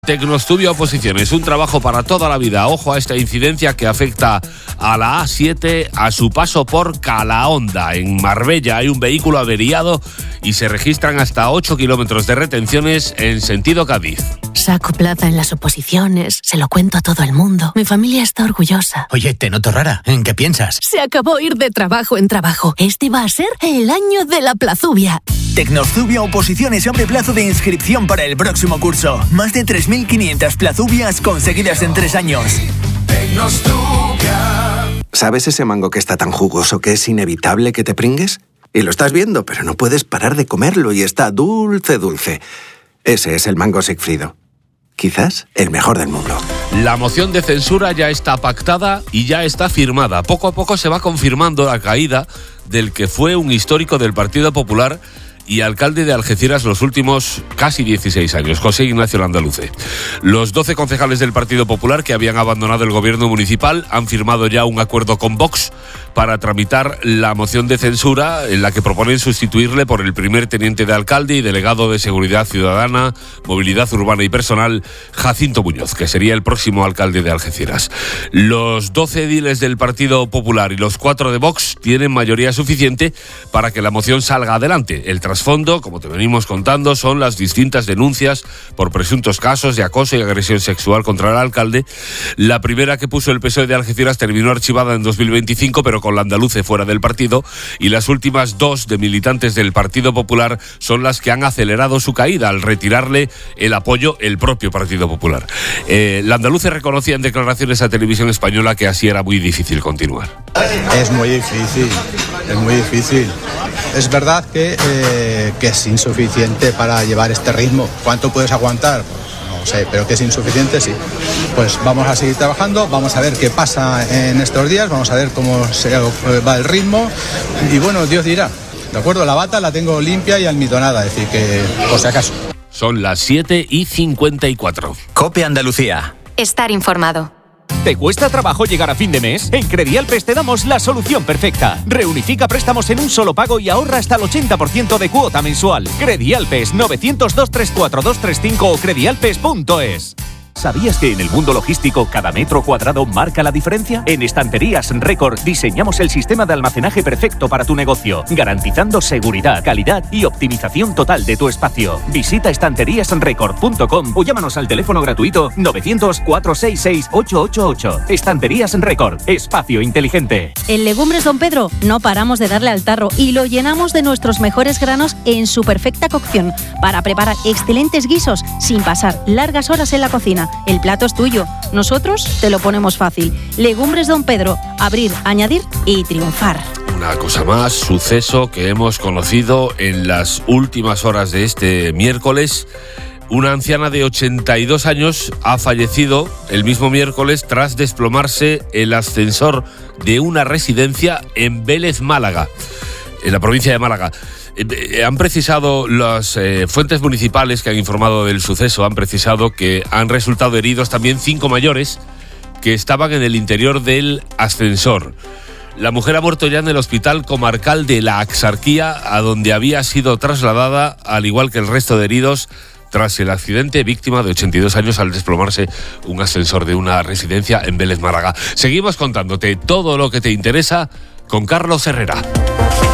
Tecnostudio Oposiciones, un trabajo para toda la vida. Ojo a esta incidencia que afecta a la A7 a su paso por Calahonda. En Marbella hay un vehículo averiado y se registran hasta 8 kilómetros de retenciones en sentido Cádiz. Saco plaza en las oposiciones, se lo cuento a todo el mundo. Mi familia está orgullosa. Oye, te noto rara. ¿En qué piensas? Se acabó ir de trabajo en trabajo. Este va a ser el año de la plazubia. Tecnostudio Oposiciones abre plazo de inscripción para el próximo curso. Más de 3.500 plazubias conseguidas en 3 años. ¿Sabes ese mango que está tan jugoso que es inevitable que te pringues? Y lo estás viendo, pero no puedes parar de comerlo y está dulce, dulce. Ese es el mango Sigfrido. Quizás el mejor del mundo. La moción de censura ya está pactada y ya está firmada. Poco a poco se va confirmando la caída del que fue un histórico del Partido Popular y alcalde de Algeciras los últimos casi 16 años, José Ignacio Landaluce. Los 12 concejales del Partido Popular que habían abandonado el gobierno municipal han firmado ya un acuerdo con Vox para tramitar la moción de censura en la que proponen sustituirle por el primer teniente de alcalde y delegado de Seguridad Ciudadana, Movilidad Urbana y Personal, Jacinto Muñoz, que sería el próximo alcalde de Algeciras. Los 12 ediles del Partido Popular y los 4 de Vox tienen mayoría suficiente para que la moción salga adelante. El trasfondo, como te venimos contando, son las distintas denuncias por presuntos casos de acoso y agresión sexual contra el alcalde. La primera que puso el PSOE de Algeciras terminó archivada en 2025, pero con Landaluce fuera del partido, y las últimas 2 de militantes del Partido Popular son las que han acelerado su caída al retirarle el apoyo el propio Partido Popular. Landaluce reconocía en declaraciones a Televisión Española que así era muy difícil continuar. Es muy difícil, es muy difícil. Es verdad que es insuficiente para llevar este ritmo. ¿Cuánto puedes aguantar? No sé, pero que es insuficiente, sí. Pues vamos a seguir trabajando, vamos a ver qué pasa en estos días, vamos a ver cómo se va el ritmo y bueno, Dios dirá. ¿De acuerdo? La bata la tengo limpia y almidonada, es decir que, por si acaso. Son las 7:54. COPE Andalucía. Estar informado. ¿Te cuesta trabajo llegar a fin de mes? En Credialpes te damos la solución perfecta. Reunifica préstamos en un solo pago y ahorra hasta el 80% de cuota mensual. Credialpes 900-234-235 o credialpes.es. ¿Sabías que en el mundo logístico cada metro cuadrado marca la diferencia? En Estanterías Record diseñamos el sistema de almacenaje perfecto para tu negocio, garantizando seguridad, calidad y optimización total de tu espacio. Visita estanteríasrecord.com o llámanos al teléfono gratuito 900-466-888. Estanterías Record, espacio inteligente. En Legumbres Don Pedro no paramos de darle al tarro y lo llenamos de nuestros mejores granos en su perfecta cocción para preparar excelentes guisos sin pasar largas horas en la cocina. El plato es tuyo, nosotros te lo ponemos fácil. Legumbres Don Pedro, abrir, añadir y triunfar. Una cosa más, suceso que hemos conocido en las últimas horas de este miércoles. Una anciana de 82 años ha fallecido el mismo miércoles tras desplomarse el ascensor de una residencia en Vélez, Málaga, en la provincia de Málaga. Han precisado las fuentes municipales que han informado del suceso, han precisado que han resultado heridos también 5 mayores que estaban en el interior del ascensor. La mujer ha muerto ya en el Hospital Comarcal de la Axarquía, a donde había sido trasladada, al igual que el resto de heridos, tras el accidente, víctima de 82 años al desplomarse un ascensor de una residencia en Vélez, Málaga. Seguimos contándote todo lo que te interesa con Carlos Herrera.